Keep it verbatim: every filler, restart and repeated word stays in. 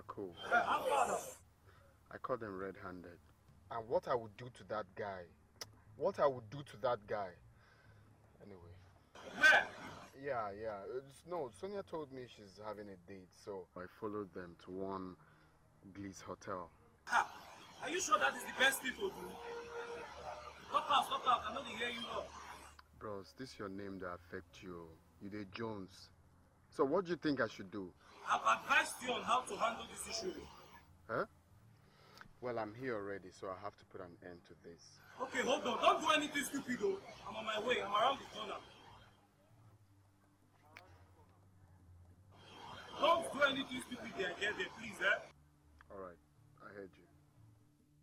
cool. Hey, how far now? I caught them red-handed. And what I would do to that guy, what I would do to that guy. Anyway. Where? Yeah, yeah. It's, no, Sonia told me she's having a date, so I followed them to one Gliss hotel. Ha! Are you sure that is the best thing to do? Stop out, stop out. I know they hear you now. Bros, this your name that affect you. You did Jones. So what do you think I should do? I've advised you on how to handle this issue. Huh? Well, I'm here already, so I have to put an end to this. Okay, hold on. Don't do anything stupid though. I'm on my way. I'm around the corner. Don't do anything stupid there, get there, please, eh?